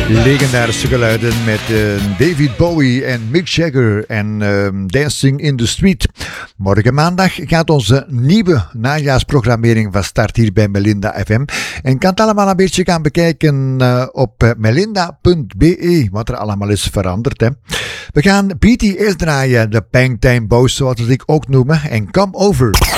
Legendarische geluiden met David Bowie en Mick Jagger en Dancing in the Street. Morgen maandag gaat onze nieuwe najaarsprogrammering van start hier bij Melinda FM. En kan het allemaal een beetje gaan bekijken op melinda.be, wat er allemaal is veranderd. Hè. We gaan BTS draaien, de Bangtan Boys zoals ik ook noemen. En Come Over.